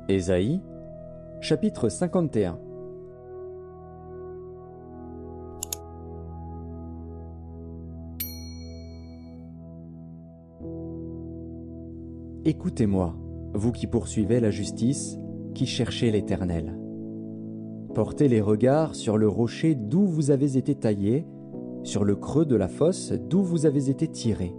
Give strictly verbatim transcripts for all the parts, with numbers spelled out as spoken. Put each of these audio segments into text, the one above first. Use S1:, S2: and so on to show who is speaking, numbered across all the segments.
S1: Ésaïe, chapitre cinquante et un. Écoutez-moi, vous qui poursuivez la justice, qui cherchez l'Éternel. Portez les regards sur le rocher d'où vous avez été taillés, sur le creux de la fosse d'où vous avez été tirés.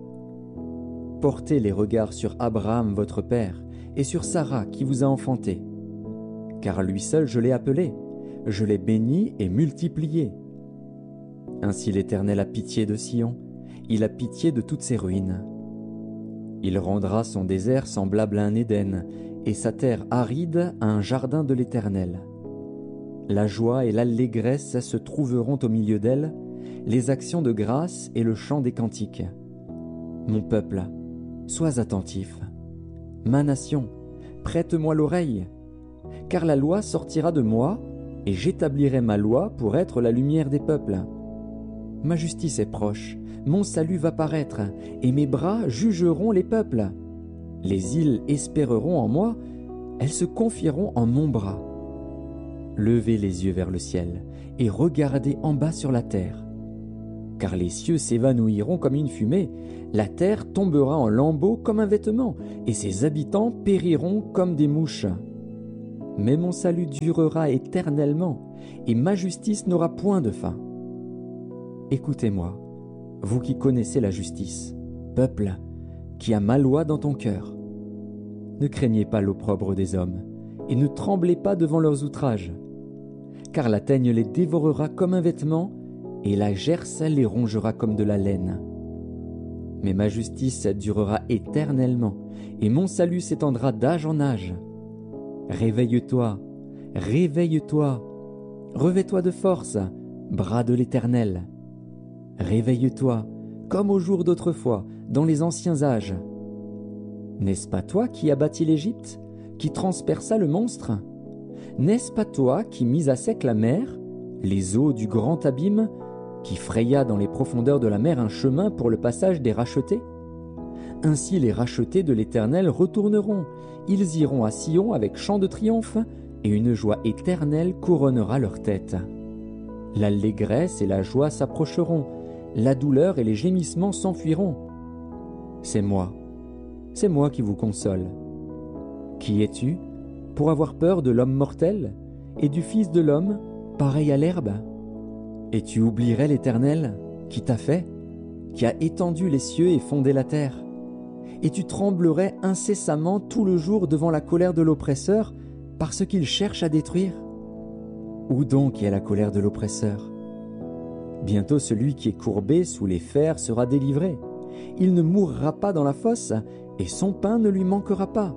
S1: Portez les regards sur Abraham votre père, et sur Sarah qui vous a enfanté. Car lui seul je l'ai appelé, je l'ai béni et multiplié. Ainsi l'Éternel a pitié de Sion, il a pitié de toutes ses ruines. Il rendra son désert semblable à un Éden, et sa terre aride à un jardin de l'Éternel. La joie et l'allégresse se trouveront au milieu d'elle, les actions de grâce et le chant des cantiques. Mon peuple, sois attentif. Ma nation, prête-moi l'oreille, car la loi sortira de moi, et j'établirai ma loi pour être la lumière des peuples. Ma justice est proche, mon salut va paraître, et mes bras jugeront les peuples. Les îles espéreront en moi, elles se confieront en mon bras. Levez les yeux vers le ciel, et regardez en bas sur la terre. Car les cieux s'évanouiront comme une fumée, la terre tombera en lambeaux comme un vêtement, et ses habitants périront comme des mouches. Mais mon salut durera éternellement, et ma justice n'aura point de fin. Écoutez-moi, vous qui connaissez la justice, peuple, qui a ma loi dans ton cœur. Ne craignez pas l'opprobre des hommes, et ne tremblez pas devant leurs outrages, car la teigne les dévorera comme un vêtement, et la gerce les rongera comme de la laine. Mais ma justice durera éternellement, et mon salut s'étendra d'âge en âge. Réveille-toi, réveille-toi, revêt-toi de force, bras de l'Éternel. Réveille-toi, comme au jour d'autrefois, dans les anciens âges. N'est-ce pas toi qui as bâti l'Égypte, qui transperça le monstre? N'est-ce pas toi qui mis à sec la mer, les eaux du grand abîme, qui fraya dans les profondeurs de la mer un chemin pour le passage des rachetés? Ainsi les rachetés de l'Éternel retourneront, ils iront à Sion avec chant de triomphe, et une joie éternelle couronnera leur tête. L'allégresse et la joie s'approcheront, la douleur et les gémissements s'enfuiront. C'est moi, c'est moi qui vous console. Qui es-tu pour avoir peur de l'homme mortel, et du Fils de l'homme, pareil à l'herbe? Et tu oublierais l'Éternel, qui t'a fait, qui a étendu les cieux et fondé la terre? Et tu tremblerais incessamment tout le jour devant la colère de l'oppresseur, parce qu'il cherche à détruire? Où donc est la colère de l'oppresseur? Bientôt celui qui est courbé sous les fers sera délivré. Il ne mourra pas dans la fosse, et son pain ne lui manquera pas.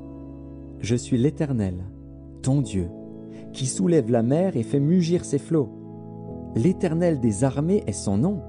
S1: Je suis l'Éternel, ton Dieu, qui soulève la mer et fait mugir ses flots. L'Éternel des armées est son nom.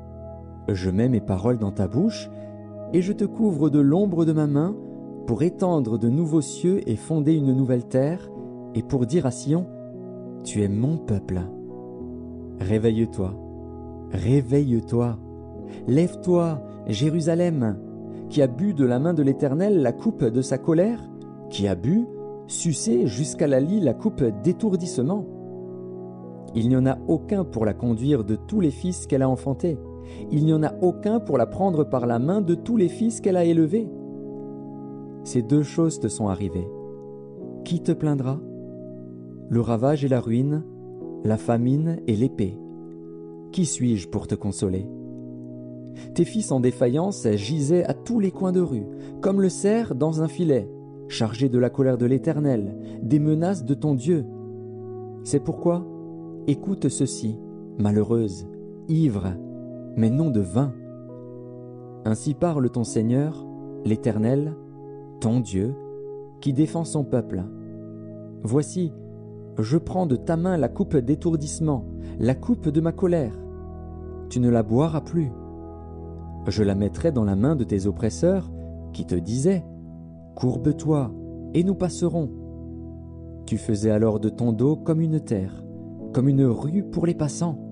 S1: Je mets mes paroles dans ta bouche, et je te couvre de l'ombre de ma main, pour étendre de nouveaux cieux et fonder une nouvelle terre, et pour dire à Sion, tu es mon peuple. Réveille-toi, réveille-toi, lève-toi, Jérusalem, qui a bu de la main de l'Éternel la coupe de sa colère, qui a bu, sucé jusqu'à la lie la coupe d'étourdissement. Il n'y en a aucun pour la conduire de tous les fils qu'elle a enfantés. Il n'y en a aucun pour la prendre par la main de tous les fils qu'elle a élevés. Ces deux choses te sont arrivées. Qui te plaindra? Le ravage et la ruine, la famine et l'épée. Qui suis-je pour te consoler? Tes fils en défaillance gisaient à tous les coins de rue, comme le cerf dans un filet, chargé de la colère de l'Éternel, des menaces de ton Dieu. C'est pourquoi, écoute ceci, malheureuse, ivre, mais non de vin. Ainsi parle ton Seigneur, l'Éternel, ton Dieu, qui défend son peuple. Voici, je prends de ta main la coupe d'étourdissement, la coupe de ma colère. Tu ne la boiras plus. Je la mettrai dans la main de tes oppresseurs, qui te disaient, courbe-toi, et nous passerons. Tu faisais alors de ton dos comme une terre, comme une rue pour les passants.